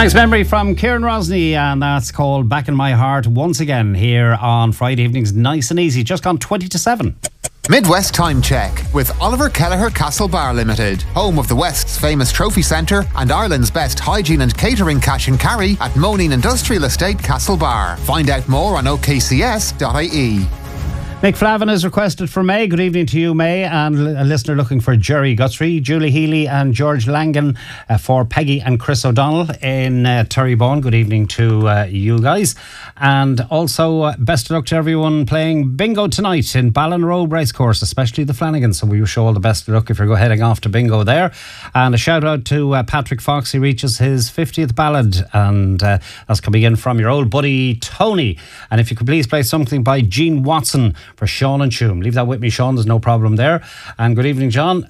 Nice memory from Kieran Rosny, and that's called Back in My Heart once again here on Friday evenings. Nice and easy, just gone 20 to 7. Midwest Time Check with Oliver Kelleher Castle Bar Limited, home of the West's famous trophy centre and Ireland's best hygiene and catering cash and carry at Moneen Industrial Estate Castle Bar. Find out more on okcs.ie. Mick Flavin is requested for May. Good evening to you, May, and a listener looking for Jerry Guthrie, Julie Healy and George Langan for Peggy and Chris O'Donnell in Terrybone. Good evening to you guys. And also best of luck to everyone playing bingo tonight in Ballinrobe Racecourse, especially the Flanagans. So we wish you all the best of luck if you're heading off to bingo there. And a shout out to Patrick Fox. He reaches his 50th ballad, and that's coming in from your old buddy Tony. And if you could please play something by Gene Watson for Sean and Choom. Leave that with me, Sean. There's no problem there. And good evening, John.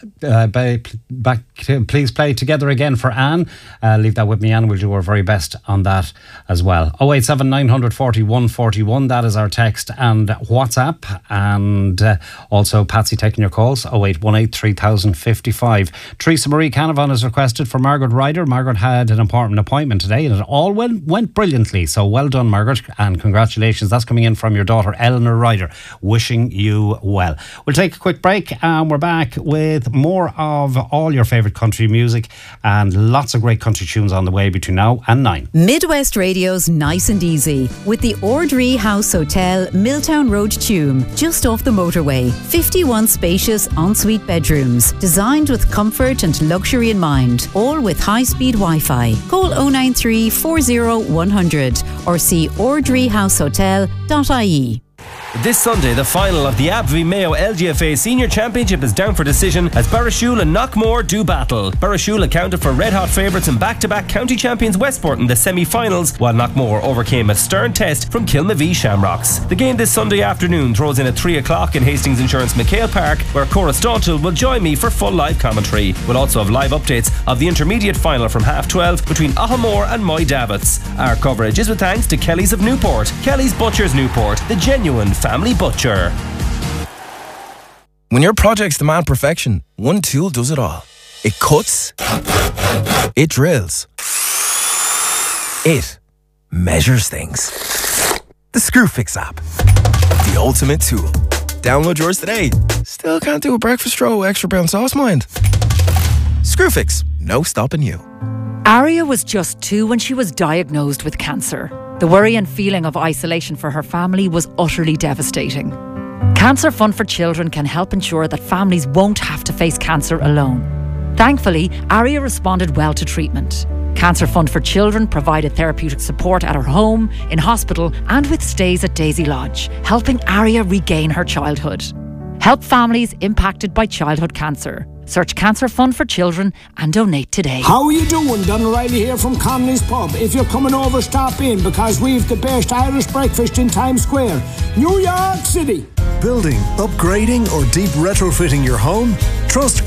Please play Together Again for Anne. Leave that with me, Anne. We'll do our very best on that as well. 087 940 141. That is our text and WhatsApp. And also Patsy taking your calls. 0818 3055. Teresa Marie Canavan is requested for Margaret Ryder. Margaret had an important appointment today and it all went brilliantly. So well done, Margaret, and congratulations. That's coming in from your daughter Eleanor Ryder. Wishing you well. We'll take a quick break and we're back with more of all your favourite country music and lots of great country tunes on the way between now and 9. Midwest Radio's Nice and Easy with the Ordree House Hotel, Milltown Road, Tuam, just off the motorway. 51 spacious ensuite bedrooms designed with comfort and luxury in mind, all with high-speed Wi-Fi. Call 093 40 100 or see ordreehousehotel.ie. This Sunday, the final of the AbbVie Mayo LGFA Senior Championship is down for decision as Barrashule and Knockmore do battle. Barrashule accounted for red-hot favourites and back-to-back county champions Westport in the semi-finals, while Knockmore overcame a stern test from Kilmavee Shamrocks. The game this Sunday afternoon throws in at 3 o'clock in Hastings Insurance McHale Park, where Cora Staunton will join me for full live commentary. We'll also have live updates of the intermediate final from 12:30 between Ahamore and Moy Davits. Our coverage is with thanks to Kelly's of Newport. Kelly's Butchers Newport, the genuine family butcher. When your projects demand perfection, one tool does it all. It cuts, it drills, it measures things. The Screwfix app, the ultimate tool. Download yours today. Still can't do a breakfast roll, extra brown sauce, mind? Screwfix, no stopping you. Aria was just 2 when she was diagnosed with cancer. The worry and feeling of isolation for her family was utterly devastating. Cancer Fund for Children can help ensure that families won't have to face cancer alone. Thankfully, Aria responded well to treatment. Cancer Fund for Children provided therapeutic support at her home, in hospital and with stays at Daisy Lodge, helping Aria regain her childhood. Help families impacted by childhood cancer. Search Cancer Fund for Children and donate today. How are you doing? Don O'Reilly here from Connolly's Pub. If you're coming over, stop in because we've the best Irish breakfast in Times Square, New York City. Building, upgrading or deep retrofitting your home? Trust